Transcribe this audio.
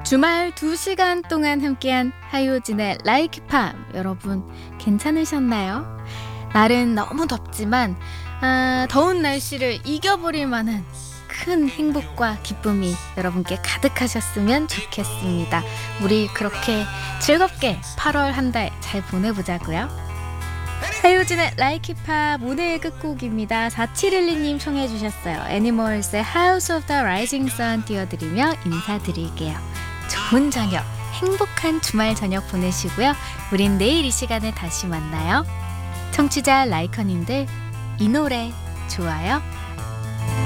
주말 2시간 동안 함께한 하효진의 라이키팜, 여러분 괜찮으셨나요? 날은 너무 덥지만 더운 날씨를 이겨버릴 만한 큰 행복과 기쁨이 여러분께 가득하셨으면 좋겠습니다. 우리 그렇게 즐겁게 8월 한 달 잘 보내보자고요. 하효진의 라이키팝 오늘 끝곡입니다. 4712님 청해 주셨어요. 애니멀스의 House of the Rising Sun 띄워드리며 인사드릴게요. 좋은 저녁, 행복한 주말 저녁 보내시고요. 우린 내일 이 시간에 다시 만나요. 청취자 라이커님들, 이 노래 좋아요?